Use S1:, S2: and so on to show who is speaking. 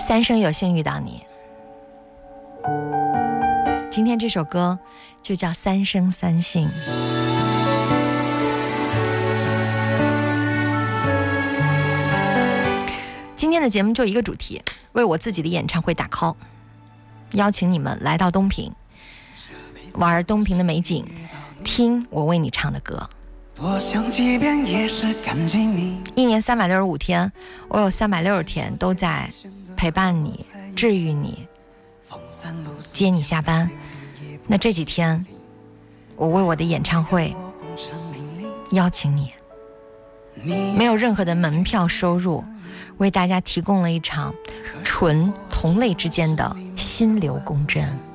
S1: 三生有幸遇到你。今天这首歌就叫三生三幸。今天的节目就一个主题，为我自己的演唱会打 call， 邀请你们来到东平，玩东平的美景，听我为你唱的歌。
S2: 多想几遍也是感激你。
S1: 一年365天，我有360天都在陪伴你，治愈你，接你下班。那这几天我为我的演唱会邀请你，没有任何的门票收入，为大家提供了一场纯同类之间的心流共振。